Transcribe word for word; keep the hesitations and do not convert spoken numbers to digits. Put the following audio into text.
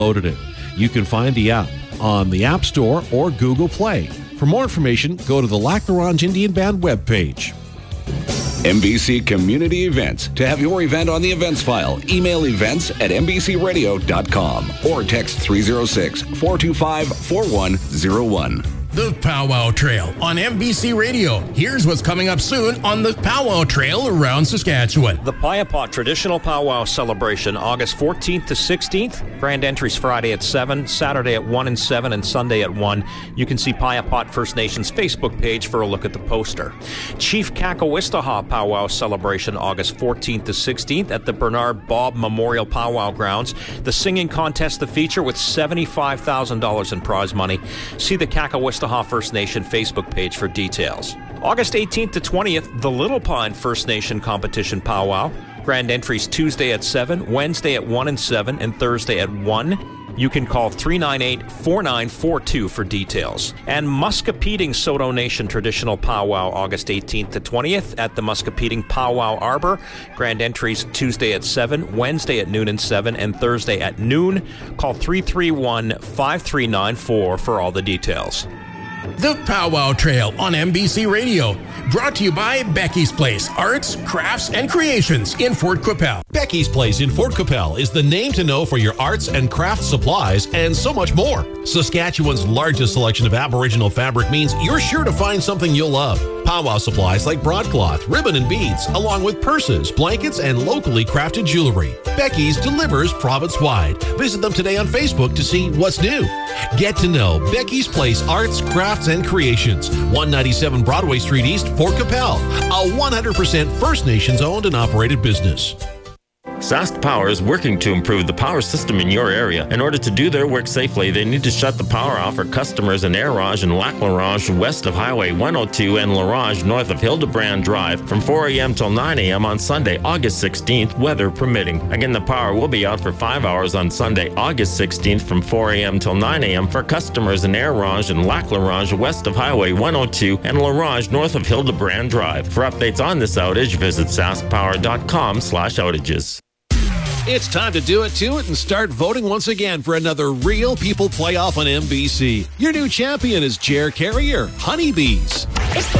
downloaded it. You can find the app on the App Store or Google Play. For more information, go to the Lac La Ronge Indian Band webpage. M B C Community Events. To have your event on the events file, email events at m b c radio dot com or text three oh six, four two five, four one oh one. The Powwow Trail on M B C Radio. Here's what's coming up soon on the Powwow Trail around Saskatchewan. The Payapot Traditional Powwow Celebration, August fourteenth to sixteenth. Grand entries Friday at seven, Saturday at one and seven, and Sunday at one. You can see Payapot First Nations Facebook page for a look at the poster. Chief Kakawistaha Powwow Celebration, August fourteenth to sixteenth at the Bernard Bob Memorial Powwow Grounds. The singing contest the feature with seventy-five thousand dollars in prize money. See the Kakawistaha First Nation Facebook page for details. August eighteenth to twentieth, the Little Pine First Nation Competition Powwow. Grand entries Tuesday at seven, Wednesday at one and seven, and Thursday at one. You can call three nine eight, four nine four two for details. And Muscopeding Saulteaux Nation Traditional Powwow, August eighteenth to twentieth at the Muscopeding Powwow Arbor. Grand entries Tuesday at seven, Wednesday at noon and seven, and Thursday at noon. Call three three one, five three nine four for all the details. The Powwow Trail on M B C Radio. Brought to you by Becky's Place, Arts, Crafts, and Creations in Fort Qu'Appelle. Becky's Place in Fort Qu'Appelle is the name to know for your arts and craft supplies and so much more. Saskatchewan's largest selection of Aboriginal fabric means you're sure to find something you'll love. Powwow supplies like broadcloth, ribbon, and beads, along with purses, blankets, and locally crafted jewelry. Becky's delivers province-wide. Visit them today on Facebook to see what's new. Get to know Becky's Place Arts, Crafts, and Creations, one ninety-seven Broadway Street East, Fort Qu'Appelle, a one hundred percent First Nations owned and operated business. Sask Power is working to improve the power system in your area. In order to do their work safely, they need to shut the power off for customers in Air Rouge and Lac La Ronge west of Highway one oh two and La Ronge north of Hildebrand Drive from four a.m. till nine a.m. on Sunday, August sixteenth, weather permitting. Again, the power will be out for five hours on Sunday, August sixteenth from four a.m. till nine a.m. for customers in Air Rouge and Lac La Ronge west of Highway one oh two and La Ronge north of Hildebrand Drive. For updates on this outage, visit sask power dot com slash outages. It's time to do it to it and start voting once again for another Real People playoff on M B C. Your new champion is Jer Carrier, Honeybees.